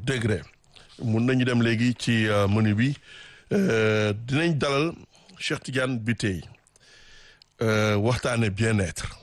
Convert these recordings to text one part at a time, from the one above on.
degré mun nañu dem léegi ci menu bi dinañ dalal Cheikh Tidiane Bitèye waxtaane bien-être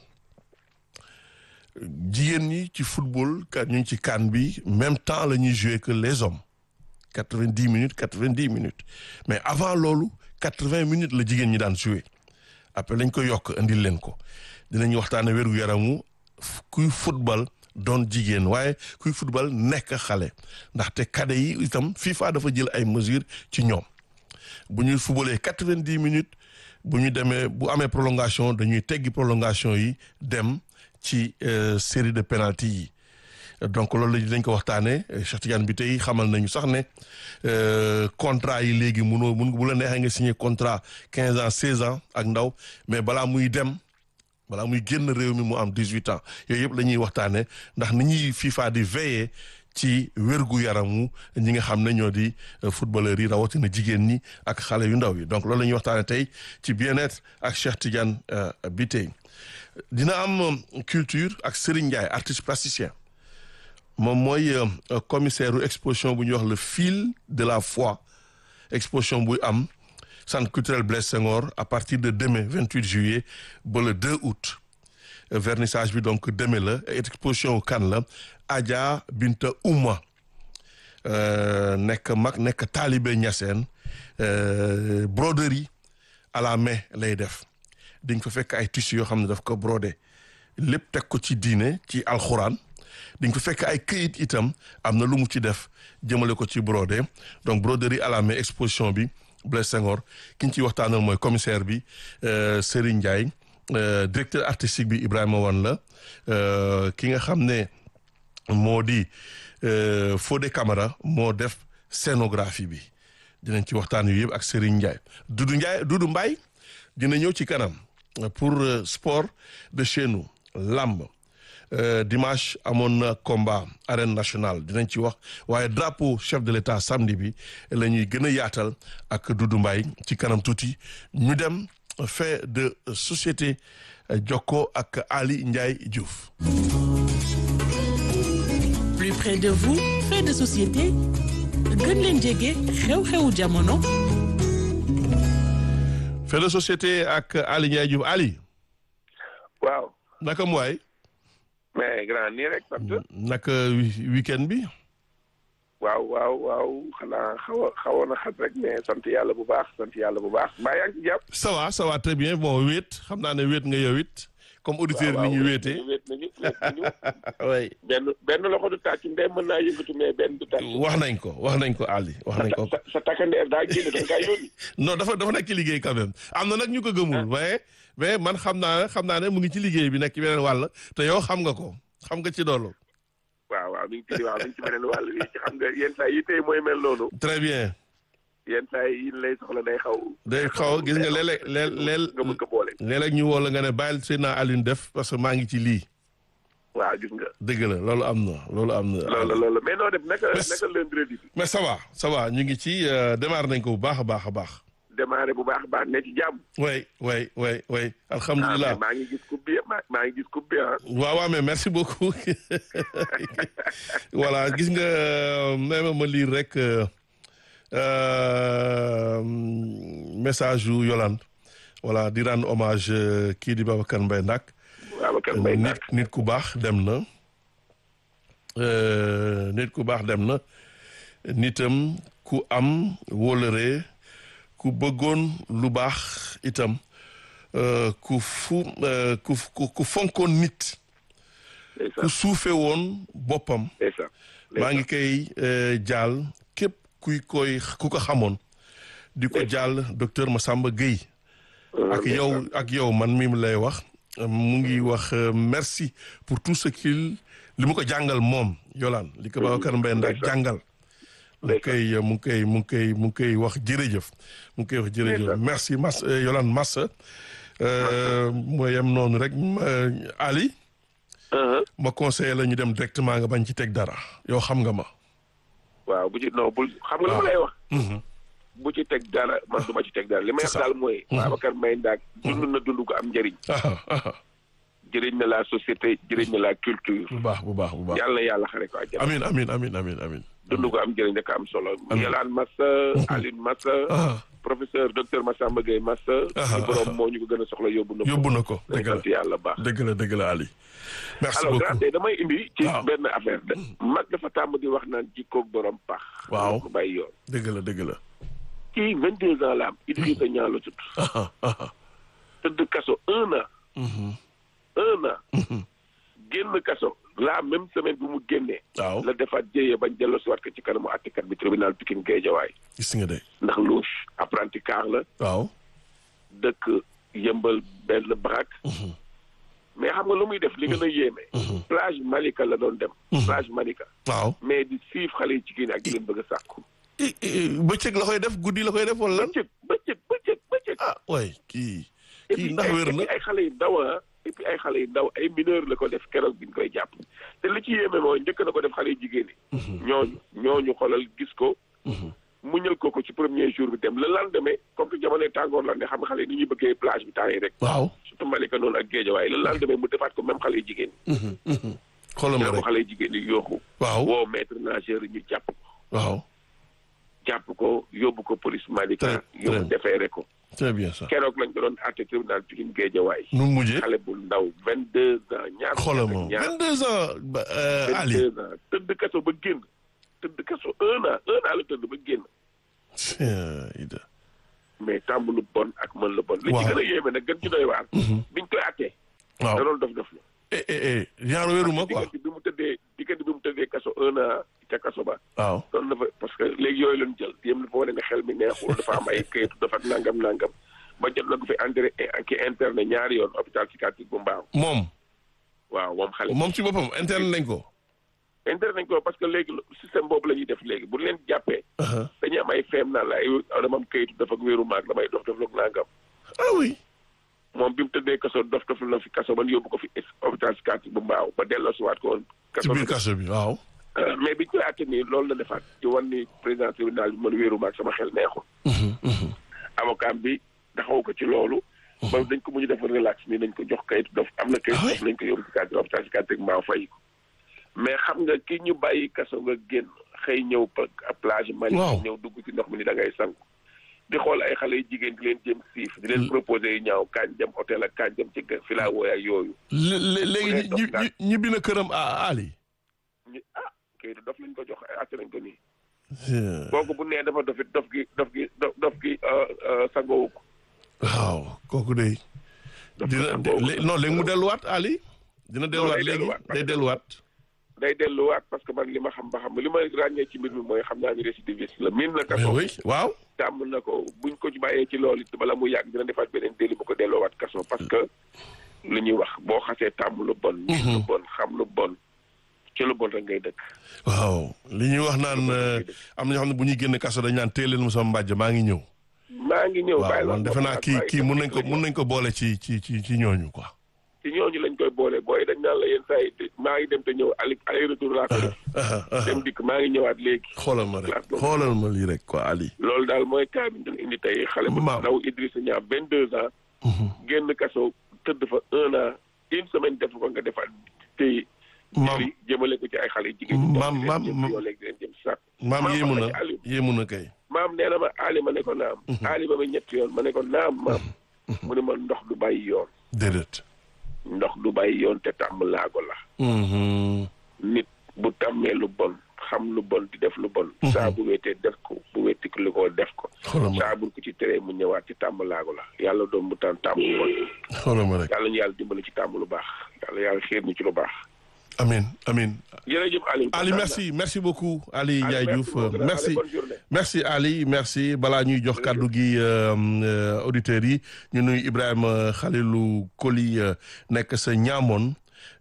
jigéen ñi ci football kat ñu ngi ci CAN bi même temps la ñuy jouer que les hommes 90 minutes mais avant loolu 80 minutes la jigéen ñi daan jouer après lañ ko yokk indil leen ko dinañ waxtaane wérgu yaramu kuy football doon jigéen waaye kuy football nekk xale ndaxte cadet yi itam FIFA dafa jël ay mesures ci ñoom bu ñuy footballee 90 minutes bu ñu demee bu amee prolongation dañuy teggi prolongation yi dem ci série de penalty yi donc loolu la dañ ko waxtaanee Cheikh Tidiane Bitèye xamal nañu sax ne contrat yi léegi mun bu la neexee nga signé contrat 15 ans 16 ans ak ndaw mais balaa muy génn réew mi mu am 18 ans yooyu yëpp la ñuy waxtaanee ndax ni ñuy FIFA di veiller ci wérgu yaramu ñi nga xam ne ñoo di footballeurs yi rawatina jigéen ñi ak xale yu ndaw yi donc loolu la ñuy waxtaanee tey ci bien-être ak Cheikh Tidiane Bitèye dina am culture ak Serigne Ndiaye artiste plasticien moom mooy commissaire u exposition bu ñuy wax le fil de la foi exposition buy am centre culturel Blaise Senghor à partir de demain 28 juillet ba le 2 août vernissage bi donc demain la exposition kan la Adja Binta Ouma nekk mag nekk taalibe Niassène broderie à la main lay def di nga fa fekk ay tissus yoo xam ne daf ko brodé lépp teg ko ci diine ci alxuraan di nga fa fekk ay këyit itam am na lu mu ci def jëmale ko ci brodé donc broderie à la main exposition bi Blaise Senghor ki ñu ciy waxtaanal mooy commissaire bi Serigne Ndiaye directeur artistique bi Ibrahima Wane la ki nga xam ne moo di Fodé Camara moo def scénographie bi dinañ ci waxtaan yu yëpp ak Serigne Ndiaye Doudou Mbaye dina ñëw ci kanam pour sport de chez nous lamb dimanche amoon na combat arène nationale dinañ ci wax waaye drapeau chef de l'État samedi bi la ñuy gën a yaatal ak Doudou Mbaye ci kanam tuuti ñu dem fait de société jokko ak Ali Ndiaye Diouf. Plus près de vous, fait de société gën leen jege xew-xewu jamono. fait de société ak Ali Ndiaye Diouf Ali. waaw. naka mu waay. mais grand nii rek sant. naka weekend bi. waaw xanaa xawoon na xat rek mais sant yàlla bu baax mbaa yaa ngi ci jàpp. ça va très bien bon wéet xam naa ne wéet nga yow it comme auditeur ni ñu wéetee. wéet nañu. oui. benn loxo du tàcc ndey mën naa yëngatu mais benn du tàcc. wax nañ ko Ali wax nañ ko. sa takkandeer daa génn da nga yónni. non dafa nekk ci liggéey quand même am na nag ñu ko gëmul. mais man xam naa ne mu ngi ci liggéey bi nekk ci beneen wàll te yow xam nga ci loolu. waaw mi ngi ci beneen wàll bi ci xam nga yenn saa yi tey mooy mel noonu. très bien. yenn saa yi lay soxla day xaw gis nga léeg-léeg nga mën ko boole. léeg-léeg ñu woo la nga ne bàyyil Seydina Alioune def parce que maa ngi ci lii. waaw gis nga. dëgg la loolu am na. loolu mais noo def naka lundi bi. mais ça va ñu ngi ci démarré nañ ko bu baax a baax. démarré bu baax ne ci jàmm. oui alhamdulilah. maa ngi gis coupe bi ah. waaw mais merci beaucoup voilà gis nga même ma lire rek message yu Yolande voilà di rendre hommage kii di Babacar Mbaye Ndak. nit ku baax dem na. nitam ku am wóolëree ku bëggoon lu baax itam ku fonkoon nit ku suufe woon boppam maa ngi koy jaal képp ku ko xamoon di ko jaal docteur Massamba Gueye ak yow man mi lay wax mu ngi wax merci pour tout ce qu'il li mu ko jàngal moom Yolande li ko Babacar Mbaye Ndak jàngal mu ngi koy wax jërëjëf merci Yolande Massa mooy yem noonu rek Ali ma conseillé la ñu dem directement nga bañ ci teg dara yow xam nga ma waaw bu ci bul xam nga lu ma lay wax bu ci teg dara man du ma ci teg dara li may wax daal mooy Babacar Mbaye Ndak dund na dund ko am njëriñ jëriñ na la société jëriñ na la culture bu baax yàlla xare ko àjjana amiin dund ko am njëriñ rek am solo. Yelane Massa Aline Massa. professeur docteur Massamba Gueye Massa. ñu borom moo ñu ko gën a soxla yóbbu na ko. dëgg la sant yàlla baax. dëgg la Ali. merci alors beaucoup grand tey damay indi. ci benn affaire de. mag dafa tàmm di wax naan jikkoog borom pax. waaw mu bàyyi yoon. dëgg la. kii 22 ans la am. Idrissa Niang la tudd. tëdd kaso 1 an. 1 an. génn kaso la même semaine bu mu génnee. waaw la defaat jéyee bañ delloo si waat ko ci kanamu àttekat bi tribunal Pikine Guédiawaye. gis nga de. ndax louche apprenti car la. waaw. dëkk yëmbal benn baraak. mais xam nga lu muy def li gën a yéeme. plage Malika la doon dem. plage Malika. waaw mais di siif xale yi jigéen ak di leen bëgg a sàkku. bëccëg la koy def guddi la koy def wala lan. bëccëg. ah waay kii ndax wér na. ay xale yu ndaw et puis ay xale yu ndaw ay mineur la ko def keroog bi ñu koy jàpp. te li ci yéeme mooy njëkk na ko def xale yu jigéen yi. ñooñu xoolal gis ko. mu ñël ko ci premier jour bi dem le lendemain comme que jamonoy tàngoor la ne xam nga xale yi ni ñuy bëggee plage bi temps yi rek. waaw surtout Malika noonu ak Guédiawaye le lendemain mu defaat ko même xale yu jigéen yi. xoolal ma ko rek xale yu jigéen yi yooxu. waaw woo maître nageur yi ñu jàpp ko. waaw. jàpp ko yóbbu ko police Malika. yóbbu defeere ko. très bien ça. keroog lañ ko doon àtte tribunal Pikine Guédiawaye. nu mu mujjee xale bu ndaw 22 ans ñaar. xoolal ma 22 ans. Ali 22 ans tëdd kaso ba génn. tëdd kaso 1 an la tëdd ba génn. mais tàmm lu bon ak mën lu bon. li ci gën a yéeme nag gën ci doy waar. biñ koy àttee. waaw da doon dof la. genre wéruma quoi. diggante bi mu tëddee kaso 1 an ca kaso ba. waaw doon na fa parce que léegi yooyu lañ jël yéen dafa wane ne xel mi neexul dafa am ay kayitu dafa ak nangam ba jot na ko fi interne ñaari yoon hôpital psychiatrique bu Mbaaw. moom. waaw moom xale. moom ci boppam interne nañ ko. interne nañ ko parce que léegi système boobu la ñuy def léegi bu leen jàppee. dañuy am ay feem naan la ay dama am kayitu dafa ak wéeru maag damay dof ak nangam. ah oui. moom bi mu tëddee kaso dof la fi kaso ba yóbbu ko fi hôpital psychiatrique bu Mbaaw ba delloosiwaat ko woon. ci biir kaso bi waaw. mais biñ koy àtte nii loolu la defaat ci wan ni président tribunal bi man wéeru maag sama xel neexul. avocat bi taxaw ko ci loolu. ba dañ ko mujj defar relax nii nañ ko jox kayitu dof am na kayitu dof nañ ko yóbbu ci hôpital psychiatrique Mbaaw fay ko. mais xam nga ki ñu bàyyi kaso nga génn xëy ñëw plage Mali. ñëw dugg ci ndox mi ni da ngay sangu. di xool ay xale yu jigéen di leen jëm siif di leen proposé yu ñaaw kañ dem hôtel ak kañ dem ci filawoo ak yooyu. léegi ñibbi na këram Ali. kay dof lañ ko jox àtte nañ ko nii. kooku bu nee dafa dof gi sangoowu ko. waaw kooku de. non léegi mu delluwaat Ali. dina delluwaat léegi day delluwaat. day delluwaat parce que man li ma xam ba xam li ma ràññee ci mbir mi mooy xam naa ni récidiviste la miin na kaso. oui waaw. tàmm na ko buñ ko ci bàyyee ci loolu it bala mu yàgg dina defaat beneen délit bu ko delloowaat kaso parce que lu ñuy wax boo xasee tàmm lu bon. lu bon xam lu bon ci lu bon rek ngay dëkk. waaw li ñuy wax naan am na ñoo xam ne bu ñuy génn kaso dañ naan téye leen mu sama mbàjj maa ngi ñëw. maa ngi ñëw bàyyi la waaw defe naa kii mun nañ ko boole ci ñooñu quoi. ci ñooñu lañ koy boole booy dañ naan la yenn saa yi maa ngi dem te ñëw aller retour laa ko def. dem dikk maa ngi ñëwaat léegi. xoolal ma lii rek quoi Ali. loolu daal mooy cas bi ñu doon indi tey xale bu ndaw Idrissa Niang 22 ans. génn kaso tëdd fa 1 an une semaine def ko nga defaat tey. jëmale ko ci ay xale jigéen ñi. maam yéemu na kay. maam nee na ma Ali ma ne ko naam. Ali ba ma ñetti yoon ma ne ko naam maam. mu ne ma ndox du bàyyi yoon. déedéet. ndox du bàyyi yoon te tàmm laago la. nit bu tàmmee lu bon xam lu bon di def lu bon. saa bu wéetee def ko bu wéeti lu ko def ko. saa bu ko ci teree mu ñëwaat ci tàmm laago la yàlla doon mu tàmm lu bon. xoolal ma rek yàlla ñu yàlla dimbali ci tàmm lu baax yàlla xiir ñu ci lu baax. amiin amiin. jërëjëf Ali merci beaucoup Ali Ndiaye Diouf merci Ali merci balaa ñuy jox kàddu gi auditeurs yi ñu nuy Ibrahima Khalilou Koli nekk sa ñaamoon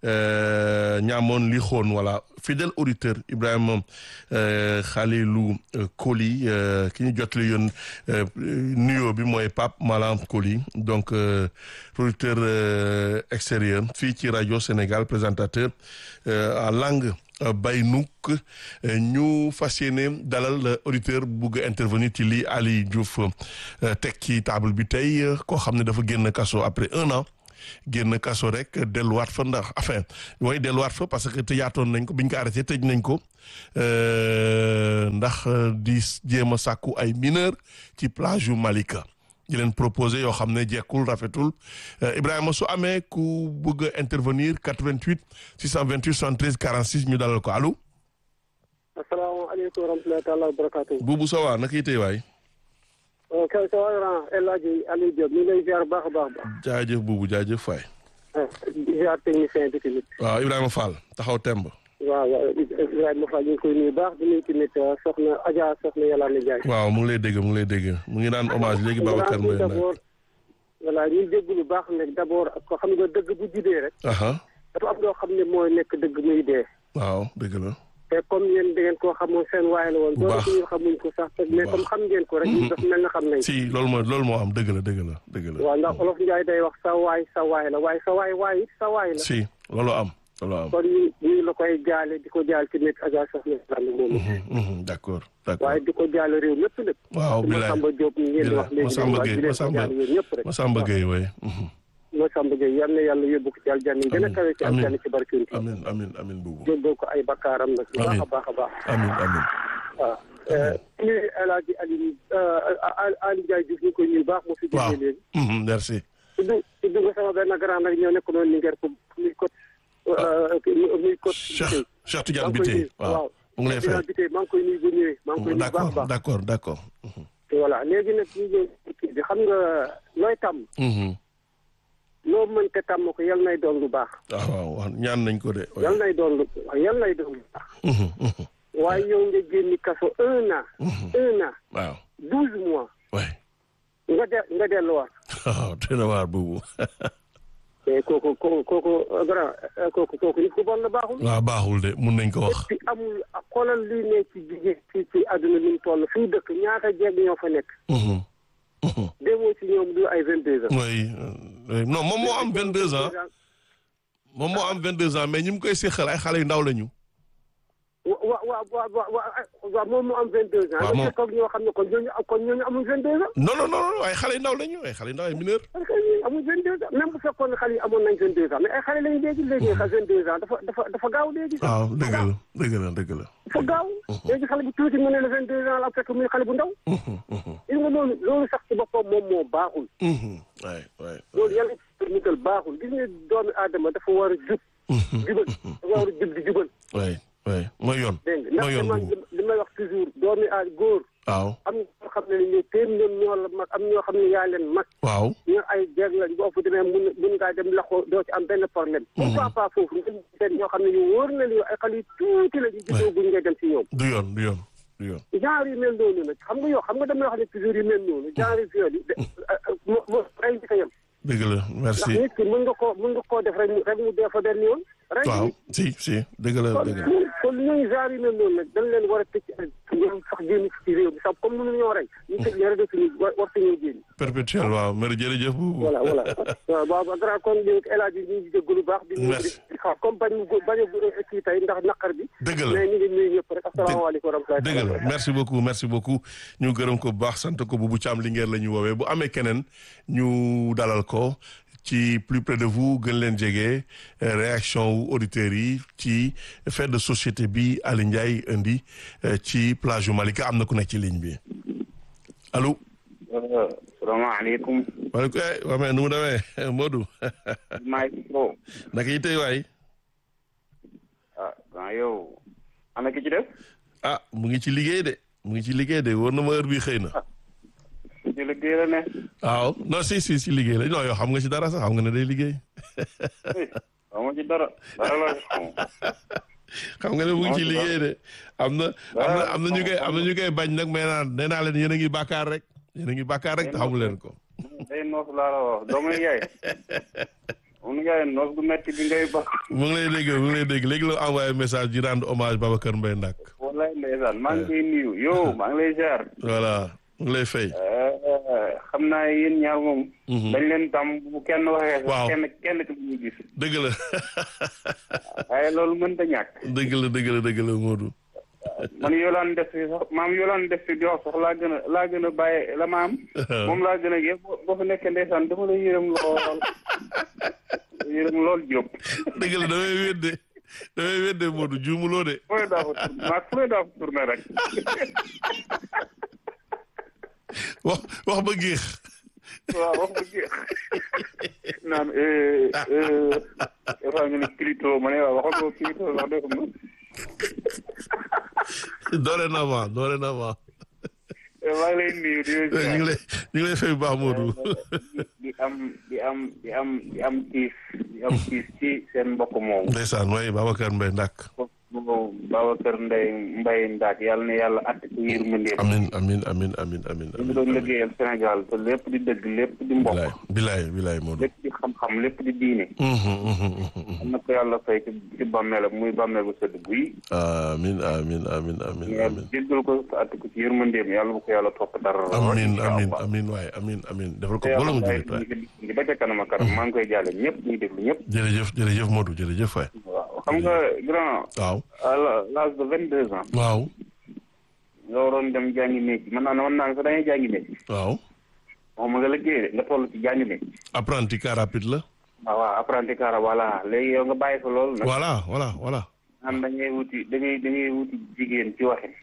li xoon voilà fidèle auditeur Ibrahima Khalilou Koli ki ñu jotali yoon nuyoo bi mooy Pape Malam Koli donc producteur extérieur fii ci rajo Sénégal présentateur en langue Baynouk ñu fas yéene dalal auditeur bugg intervenir ci lii Ali Diouf teg ci table bi tey koo xam ne dafa génn kaso après 1 an génn kaso rek delluwaat fa ndax enfin mooy delluwaat fa parce que tëjaatoon nañ ko biñ ko arrêté tëj nañ ko ndax di jéem a sàkku ay mineur ci plage yu Malika di leen proposé yoo xam ne jekkul rafetul Ibrahima su amee ku bëgg a intervenir 88 628 73 46 ñu dalal ko allo. asalaamaaleykum wa rahmatulahi taala wa barakaatu. Boubou Sowa naka yitee waay. kay sa waay El Hadji Aliou Diop ñu ngi lay ziar baax a baax. jaajëf Boubou jaajëf Faye. di ziar technicien bi tamit. waaw Ibrahima Fall taxaw temb. waaw Ibrahima Fall ñu ngi koy nuyu baax di nuyu tamit soxna Adja soxna Yolande Ndiaye. waaw mu ngi lay dégg mu ngi lay dégg mu ngi naan hommage léegi Babacar Mbaye nag. voilà ñuy dégg lu baax nag d'abord ko xam nga dëgg bu jibee rek. dafa am loo xam ne mooy nekk dëgg muy dee. waaw dëgg la. te comme yéen da ngeen koo xamoon seen waay la woon. bu baax ñu xamuñ ko sax mais comme xam ngeen ko rek. ñu def mel na xam nañ. si loolu moo am dëgg la dëgg la dëgg la. waaw ndax Olof Njaay day wax sa waay la waaye sa waay sa waay la. si loolu am. kon ñu la koy jaale di ko jaal ci nekk Adja Soxna Yolande moomu. d'accord waaye di ko jaale réew mépp lépp. waaw bilaay Masamba Diop ñu ngeen wax léegi. Masamba Gueye waay. Masamba Gueye yal na yàlla yóbbu ko ci aljanna yi gën a kawe ci aljanna ci barkeem ci. amiin Boubou. jéggoo ko ay bakkaaram nag. amiin baax a baax a baax. amiin. waaw. ñu El Hadji Aliou Ndiaye Diouf ñu ngi koy nuyu baax. moo fi jógee léegi. merci. tudd nga sama benn grand nag ñoo nekk noonu Linguère ko muy côté. muy côté. Cheikh Tidiane Biteye waaw mu ngi lay fay Biteye maa ngi koy nuyu bu ñëwee. maa ngi koy nuyu baax a baax d'accord. voilà léegi nag ñu ngi kii bi xam nga looy tàmm. loo mënte tàmm ko yal nay doon lu baax. waaw ñaan nañ ko de. yal nay doon lu baax. waaye yow nga génni kaso 1 an. 1 an. waaw 12 mois. waay. nga delluwaat. waaw teel a waar Boubou. kooku nit ku bon la baaxul. waaw baaxul de mun nañ ko wax. et puis amul xoolal lii ne ci jigéen ci àdduna ni mu toll fii dëkk ñaata jeeg ñoo fa nekk. demoo ci ñoom du ay 22 ans. oui non moom moo am 22 ans. moom moo am 22 ans mais ñi mu koy séqal ay xale yu ndaw lañu. waaw moom mu am 22 ans. waaw moom nga ñoo xam ne kon ñooñu amul 22 ans. non ay xale yu ndaw lañu ay xale yu ndaw ay mineur. parce que amul 22 ans même bu fekkoon ne xale yi amoon nañ 22 ans mais ay xale lañu léegi 22 ans dafa gaaw léegi. waaw dëgg la. dafa gaaw. léegi xale bu tuuti mu ne la 22 ans la fekk muy xale bu ndaw. gis nga loolu sax ci boppam moom moo baaxul. waay loolu yàlla ci nital baaxul gis nga doomu aadama dafa war a jub. jubal dafa war a jub di jubal. waay mooy yoon. dégg nga ndax man li may wax toujours doomi góor. waaw am ñoo xam ne ñu téem ñoom ñoo la mag am ñoo xam ne yaa leen mag. waaw ñu ay jeeg lañ boo fa demee mun ngaa dem laxoo doo ci am benn problème. pourquoi pas foofu nga seen ñoo xam ne ñu wóor na li ay xale yu tuuti la ñu gisoo guñ ngay dem si ñoom. du yoon. genre yu mel noonu nag xam nga damay wax ne toujours yu mel noonu genre viol yi moo rey di ko yem. dëgg la merci ndax nit ki mën nga koo def rek mu dee fa benn yoon. waaw si dëgg la. kon ñooñu genre yu mel noonu nag dañ leen war a tëj ñoom sax génn ci réew mi sax comme mënuñu ñoo rey ñu tëj leen rek suñu war suñoo génn. perpétuel waaw mère jërëjëf bu. voilà waaw grand kon léegi El Hadji ñu ngi jéggu lu baax. merci di xaar comme bañ a kii tey ndax naqar bi. dëgg la mais ñu ngi nuyu ñëpp rek asalaamaaleykum wa rahmatulah. dëgg la merci beaucoup ñu gërëm ko bu baax sant ko Boubou Thiam Linguère la ñu woowee bu amee keneen ñu dalal ko. ci plus près de vous gën leen jege réaction wu auditeurs yi ci fait de société bi Aliou Ndiaye indi ci plage yu Malika am na ku nekk ci ligne bi allo. salaamaaleykum. waaleykum waaw mais nu mu demee Modou. maa ngi ko. naka yi tey waay. yow. ana ki ci def. mu ngi ci liggéey de wóor na ma heure bii xëy na. ci liggéey la ne. waaw non si liggéey la non yow xam nga ci dara sax xam nga ne day liggéey. xaw ma ci dara la xam nga ne mu ngi ci liggéey de am na ñu koy bañ nag mais nee naa leen yéen a ngi bàkkaar rek te xamu leen ko. day noos laa la wax doomu yaay. noos gu metti bi ngay baax. mu ngi lay dégg léegi la envoyé message di rendre hommage Babacar Mbaye Ndak. wallaay ndeysaan maa ngi koy nuyu yow maa ngi lay ziar. voilà mu ngi lay fay. xam naa yéen ñaar moom. dañ leen tam bu kenn waxee. waaw kenn ki bu ñu gis. dëgg la. waaye loolu mënta ñàkk. dëgg la Modou. man yoo laan def si sax maam yoo laan def si di wax sax laa gën a bàyyi la ma am moom laa gën a yëg boo fa nekkee ndeysaan dama la yërëm lool Diop. dëgg la damay wedde Modou juumuloo de. fu ne daa fa tourné rek. wax ba géex. waaw wax ba géex naan dafa nga ne Kilito ma ne waaw waxal ko Kilito wax dëgg ma. dorénavant. maa ngi lay nuyu ñu ngi lay fay bu baax Modou. di am tiis ci seen mbokk moomu. ndeysaan waaye Babacar Mbaye Ndak. Babacar Mbaye Ndak yàlla na yàlla àtte ko yërmandeem. amiin. ñu doon liggéeyal Sénégal te lépp di dëgg lépp di mbokk. bilaay Modou. lépp di xam-xam lépp di diine. am na ko yàlla fay ci bàmmeelam muy bàmmeel bu sëdd buy. amiin. yàlla jéggal ko te àtte ko ci yërmandeem yàlla bu ko yàlla topp dara. amiin waaye amiin defal ko boole mu jullit waay. ba ca kanam maa ngi koy jaale ñëpp ñuy déglu ñëpp. jërëjëf Modou jërëjëf waay. waaw xam nga grand. waaw à l'âge de 22 ans. waaw. nga waroon dem jàngi métier mën naa sax dañuy jàngi métier. waaw. moom nga liggéey de nga toll ci jàngi métier. apprenti car rapide la. waaw apprenti car voilà léegi yow nga bàyyi fa loolu nag. voilà. naan da ngay wuti jigéen ci waxin.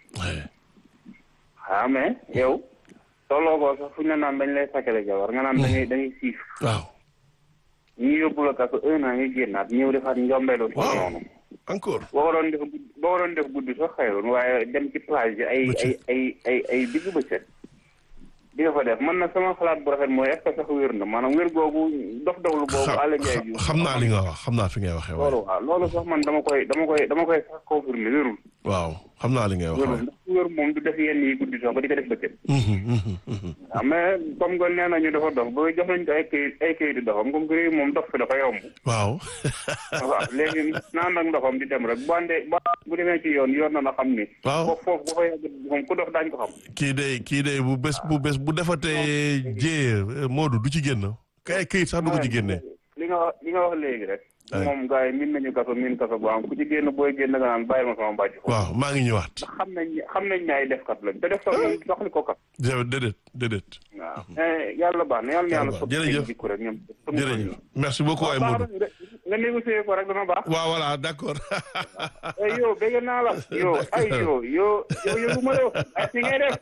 waaw mais yow. tolloo ko sax fu ñu la naan dañ lay sakkale jabar nga naan dañuy siif. waaw. ñu yóbbu la kaso 1 an ñu génnaat ñëw defaat njombeelu. waaw noonu. encore. boo waroon def guddi sax xëyoon waaye dem ci plage yi ay digg bëccëg di nga fa def man nag sama xalaat bu rafet mooy est-ce que sax wér na maanaam wér googu dof-doflu boobu. Alla Ndiaye Diouf xam naa li nga wax xam naa fi ngay waxee. loolu sax man dama koy sax confirmer wérul. waaw xam naa li ngay wax. wérul ndax wér moom du def yenn yi guddi sax ba di ko def bëccëg. waaw mais comme que nee nañu dafa dof ba jox nañ ko ay këyitu doxam comme que réew moom dof fi dafa yomb. waaw. waaw léegi naan ak ndoxam di dem rek bu demee ci yoon na xam ni. waaw foofu bu fa yàgg moom ku dof daañu ko xam. kii de bu bés bu defatee jéer Modou du ci génn. këyit sax du ko ci génne. li nga wax léegi rek. moom gars yi min nañu kaso bu am ku ci génn booy génn nga naan bàyyi ma sama mbàjj. waaw maa ngi ñëwaat. xam nañ ne ay defkat lañ te defkat moom sax li ko kat. déedéet. waaw yàlla baax na yàlla jërëjëf rek ñoom. jërëjëf merci beaucoup waay Modou. nga négocier ko rek dana baax. waaw voilà d'accord. yow bëgg naa la. yow yóbbu ma réew ay si ngay def.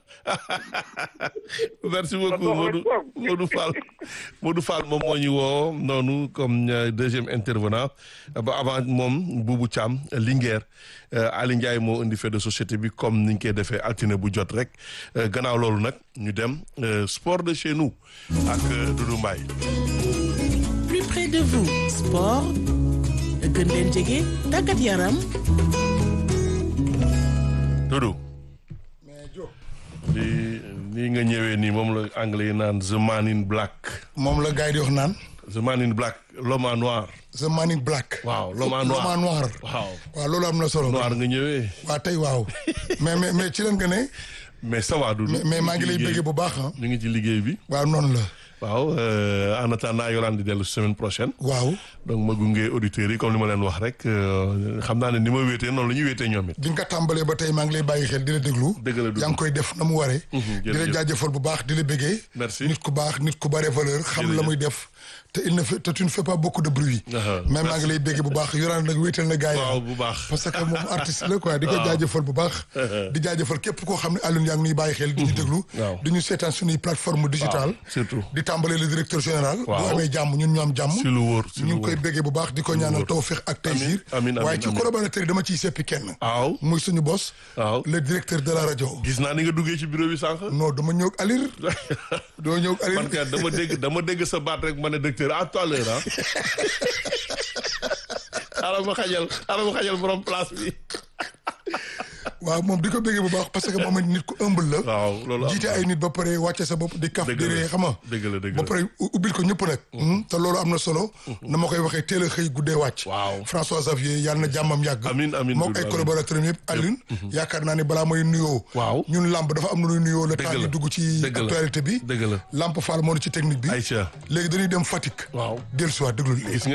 merci beaucoup Modou Fall moom moo ñu woo noonu comme deuxième intervenant ba avant moom Boubou Thiam Linguère Ali Ndiaye moo indi fait de société bi comme niñ koy defee altine bu jot rek gannaaw loolu nag ñu dem sport de chez nous ak Doudou Mbaye. Plus près de vous, sport gën leen jege tàggat yaram. Doudou. lii nga ñëwee nii moom la anglais yi naan the man in black. moom la gars yi di wax naan. the man in black l'homme en noir. the man in black. waaw l'homme en noir waaw loolu am na solo. noir nga ñëwee. waaw tey waaw mais ci leen nga ne. mais ça va Doudou. mais maa ngi lay bëggee bu baax ah. ñu ngi ci liggéey bi. waaw noonu la. waaw en attendant Yolande di dellu semaine prochaine. waaw. donc ma gunge auditeurs yi comme li ma leen wax rek xam naa ne ni ma wéetee noonu la ñuy wéetee ñoom it. di nga tàmbalee ba tey maa ngi lay bàyyi xel di la déglu. dëgg la yaa ngi koy def na mu waree. di la jaajëfal bu baax di la bëggee. merci nit ku baax nit ku bare valeur. xam la muy def. te tu ne fais pas beaucoup de bruit. mais maa ngi lay bëggee bu baax Yolande nag wéetal na gars yi. waaw bu baax parce que moom artiste la quoi di ko jaajëfal bu baax. di jaajëfal képp koo xam ne Alioune yaa ngi ñuy bàyyi xel. di ñu déglu. di ñu seetaan suñuy plateforme digitale. surtout di tàmbalee le directeur général. bu amee jàmm ñun ñu am jàmm. si lu wóor ñu ngi koy bëggee bu baax di ko ñaanal tawfiq ak taysir. waaye ci collaborateur yi dama ciy seppi kenn. waaw muy suñu boss. waaw le directeur de la rajo. gis naa ni nga duggee ci bureau bi sànq. non dama ñëw ak Alir. dama ñëw ak Alir man kay dama dégg sa baat rek ma ne directeur à tout à l'heure ah. xaaral ma xajal borom place bi. waaw moom di ko bëggee bu baax parce que moom nit ku humble la. waaw loolu jiite ay nit ba pare wàcce sa bopp di kaf di ree xam nga. dëgg la ba pare ubbil ko ñëpp nag. te loolu am na solo. na ma koy waxee teel a xëy guddee wàcc. waaw François Xavier yàlla na jàmmam yàgg. amiin moom ay collaborateurs yëpp Alioune. yaakaar naa ne balaa may nuyoo. waaw ñun lamb dafa am na luy nuyoo. le temps ñu dugg ci actualité bi. dëgg la Lamp Fall moo ci technique bi. Aïcha léegi dañuy dem Fatick. waaw dellusiwaat déglu.